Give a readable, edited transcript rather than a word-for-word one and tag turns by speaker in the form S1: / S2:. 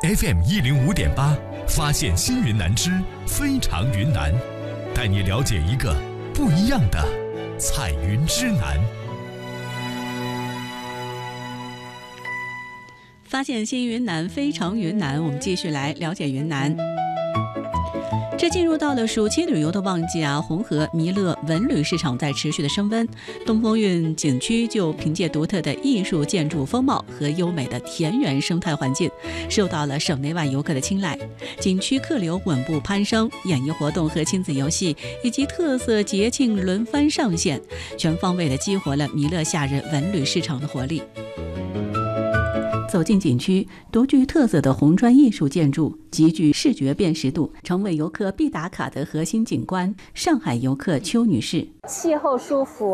S1: FM105.8，发现新云南之非常云南，带你了解一个不一样的彩云之南。
S2: 发现新云南，非常云南，我们继续来了解云南。这进入到了暑期旅游的旺季啊，红河、弥勒、文旅市场在持续的升温。东风韵景区就凭借独特的艺术建筑风貌和优美的田园生态环境，受到了省内外游客的青睐。景区客流稳步攀升，演艺活动和亲子游戏以及特色节庆轮番上线，全方位的激活了弥勒夏日文旅市场的活力。走进景区，独具特色的红砖艺术建筑极具视觉辨识度，成为游客必打卡的核心景观。上海游客邱女士：
S3: 气候舒服，